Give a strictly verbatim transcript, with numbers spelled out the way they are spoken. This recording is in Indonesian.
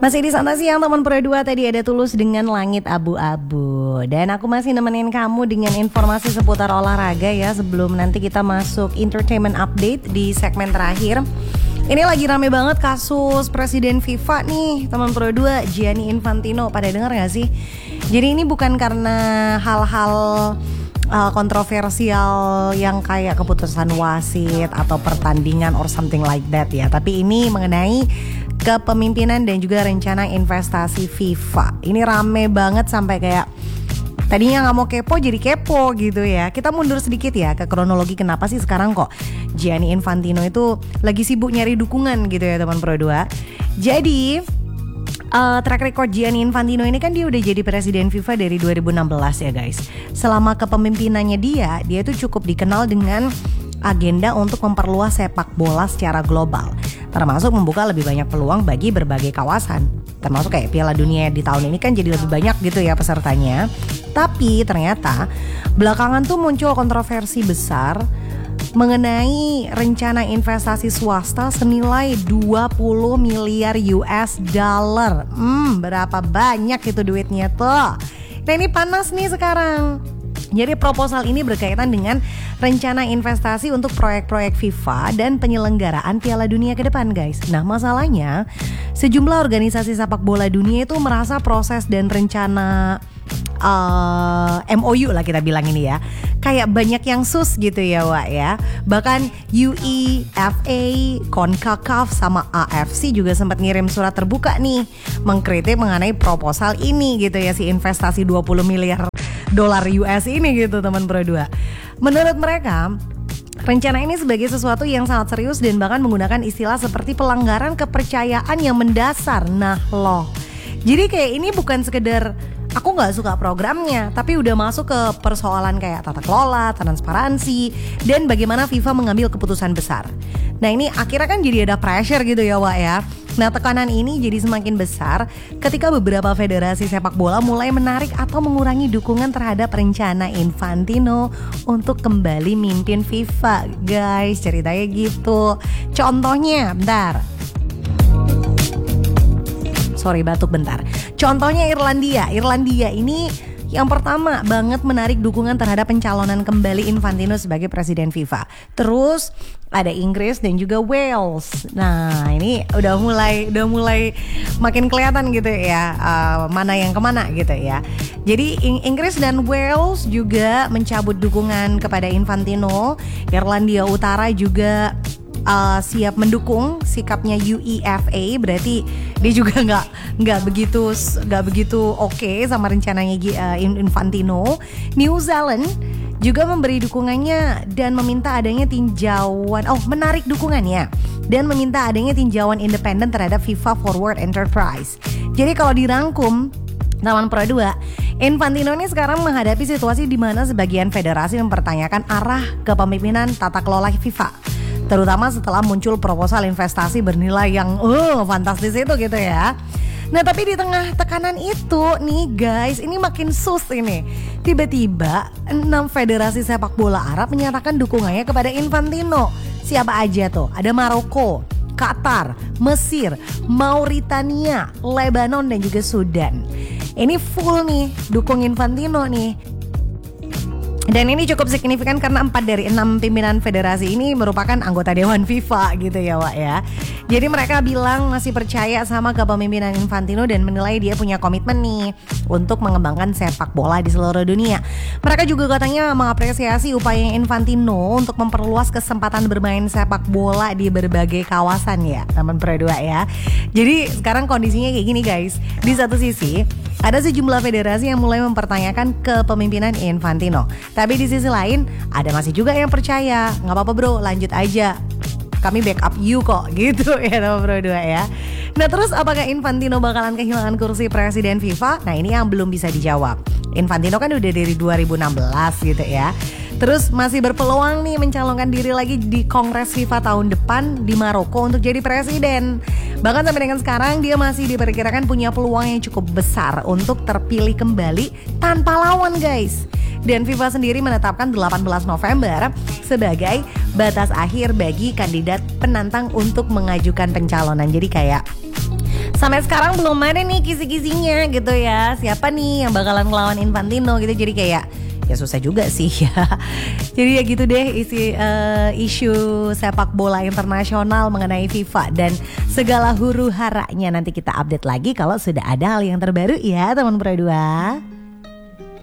Masih di Santai Siang teman Pro dua, tadi ada Tulus dengan Langit Abu-Abu. Dan aku masih nemenin kamu dengan informasi seputar olahraga ya, sebelum nanti kita masuk entertainment update di segmen terakhir. Ini lagi rame banget kasus Presiden FIFA nih teman Pro dua, Gianni Infantino. Pada dengar gak sih? Jadi ini bukan karena hal-hal uh, kontroversial yang kayak keputusan wasit atau pertandingan or something like that ya, tapi ini mengenai kepemimpinan dan juga rencana investasi FIFA. Ini rame banget sampai kayak tadinya nggak mau kepo jadi kepo gitu ya. Kita mundur sedikit ya ke kronologi kenapa sih sekarang kok Gianni Infantino itu lagi sibuk nyari dukungan gitu ya teman Pro dua. Jadi uh, track record Gianni Infantino ini kan dia udah jadi presiden FIFA dari dua ribu enam belas ya guys. Selama kepemimpinannya dia, dia itu cukup dikenal dengan agenda untuk memperluas sepak bola secara global, termasuk membuka lebih banyak peluang bagi berbagai kawasan, termasuk kayak Piala Dunia di tahun ini kan jadi lebih banyak gitu ya pesertanya. Tapi ternyata belakangan tuh muncul kontroversi besar mengenai rencana investasi swasta senilai dua puluh miliar U S dollar. Hmm, berapa banyak itu duitnya tuh. Nah ini panas nih sekarang. Jadi proposal ini berkaitan dengan rencana investasi untuk proyek-proyek FIFA dan penyelenggaraan Piala Dunia ke depan guys. Nah masalahnya sejumlah organisasi sepak bola dunia itu merasa proses dan rencana uh, M O U lah kita bilang ini ya, kayak banyak yang sus gitu ya Wak ya. Bahkan U E F A, CONCACAF sama A F C juga sempat ngirim surat terbuka nih mengkritik mengenai proposal ini gitu ya, si investasi dua puluh miliar dolar U S ini gitu teman Pro dua. Menurut mereka, rencana ini sebagai sesuatu yang sangat serius dan bahkan menggunakan istilah seperti pelanggaran kepercayaan yang mendasar. Nah loh, jadi kayak ini bukan sekedar aku gak suka programnya, tapi udah masuk ke persoalan kayak tata kelola, transparansi, dan bagaimana FIFA mengambil keputusan besar. Nah ini akhirnya kan jadi ada pressure gitu ya Wak ya. Nah tekanan ini jadi semakin besar ketika beberapa federasi sepak bola mulai menarik atau mengurangi dukungan terhadap rencana Infantino untuk kembali mimpin FIFA. Guys, ceritanya gitu. Contohnya, bentar. Sorry batuk bentar. Contohnya Irlandia. Irlandia ini yang pertama banget menarik dukungan terhadap pencalonan kembali Infantino sebagai presiden FIFA. Terus ada Inggris dan juga Wales. Nah ini udah mulai udah mulai makin kelihatan gitu ya, uh, mana yang kemana gitu ya. Jadi Ing- Inggris dan Wales juga mencabut dukungan kepada Infantino. Irlandia Utara juga Uh, siap mendukung sikapnya U E F A, berarti dia juga nggak nggak begitu nggak begitu oke okay sama rencananya uh, Infantino. New Zealand juga memberi dukungannya dan meminta adanya tinjauan oh menarik dukungannya dan meminta adanya tinjauan independen terhadap FIFA Forward Enterprise. Jadi kalau dirangkum teman Pro dua, Infantino ini sekarang menghadapi situasi di mana sebagian federasi mempertanyakan arah kepemimpinan tata kelola FIFA, terutama setelah muncul proposal investasi bernilai yang uh, fantastis itu gitu ya. Nah tapi di tengah tekanan itu nih guys, ini makin sus ini. Tiba-tiba enam federasi sepak bola Arab menyatakan dukungannya kepada Infantino. Siapa aja tuh? Ada Maroko, Qatar, Mesir, Mauritania, Lebanon dan juga Sudan. Ini full nih dukung Infantino nih. Dan ini cukup signifikan karena empat dari enam pimpinan federasi ini merupakan anggota Dewan FIFA gitu ya Wak ya. Jadi mereka bilang masih percaya sama kepemimpinan Infantino dan menilai dia punya komitmen nih untuk mengembangkan sepak bola di seluruh dunia. Mereka juga katanya mengapresiasi upaya Infantino untuk memperluas kesempatan bermain sepak bola di berbagai kawasan ya teman Pro dua ya. Jadi sekarang kondisinya kayak gini guys. Di satu sisi ada sejumlah federasi yang mulai mempertanyakan kepemimpinan Infantino. Tapi di sisi lain ada masih juga yang percaya, nggak apa-apa bro, lanjut aja, kami backup you kok gitu ya teman Pro dua ya. Nah terus apakah Infantino bakalan kehilangan kursi presiden FIFA? Nah ini yang belum bisa dijawab. Infantino kan udah dari dua ribu enam belas gitu ya. Terus masih berpeluang nih mencalonkan diri lagi di Kongres FIFA tahun depan di Maroko untuk jadi presiden. Bahkan sampai dengan sekarang dia masih diperkirakan punya peluang yang cukup besar untuk terpilih kembali tanpa lawan guys. Dan FIFA sendiri menetapkan delapan belas November sebagai batas akhir bagi kandidat penantang untuk mengajukan pencalonan. Jadi kayak sampai sekarang belum ada nih kisi-kisinya gitu ya. Siapa nih yang bakalan ngelawan Infantino gitu. Jadi kayak ya susah juga sih ya. Jadi ya gitu deh isi uh, isu sepak bola internasional mengenai FIFA dan segala huru haranya. Nanti kita update lagi kalau sudah ada hal yang terbaru ya teman Pro dua.